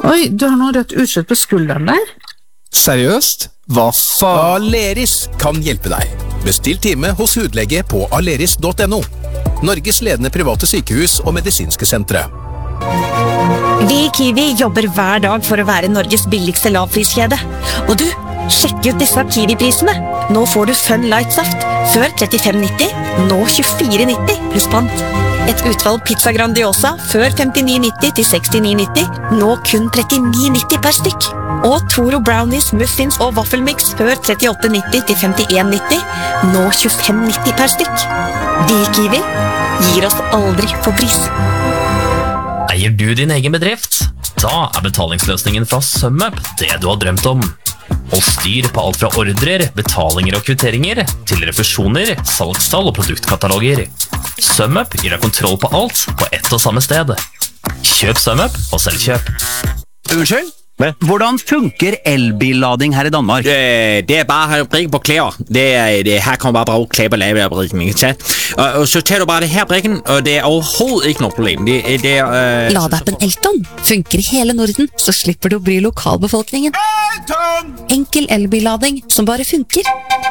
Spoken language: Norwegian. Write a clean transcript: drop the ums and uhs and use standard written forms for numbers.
Oi, du har noe rødt utslett på skulderen der. Seriøst? Hva faen? Aleris kan hjelpe deg. Bestill time hos hudlege på aleris.no. Norges ledende private sykehus og medisinske sentre. Vi i Kiwi jobber hver dag for å være Norges billigste lavpriskjede. Og du, sjekk ut disse Kiwi-prisene. Nå får du Fun Light Saft. Før 35,90, nå 24,90 pluss pant. Et utvalg pizza Grandiosa før 59,90 til 69,90, nå kun 39,90 per stykk. Og Toro Brownies, Muffins og Waffelmix før 38,90 til 51,90, nå 25,90 per stykk. Vi i Kiwi gir oss aldri på pris. Eier du din egen bedrift? Da betalingsløsningen fra SumUp det du har drømt om. Hold styr på alt fra ordrer, betalinger og kvitteringer, til refusjoner, salgstall og produktkataloger. SumUp gir deg kontroll på alt på ett og samme sted. Kjøp SumUp og selvkjøp. Unnskyld? Hvordan funker elbillading her i Danmark? Det bare brikke på klær. Her kan man bare bruke klær på lavebrikken, ikke sant? Og så tar du bare det her brikken, og det overhovedet ikke noe problem. Ladappen Elton funker i hele Norden, så slipper du å bry lokalbefolkningen. Enkel elbillading som bare funker.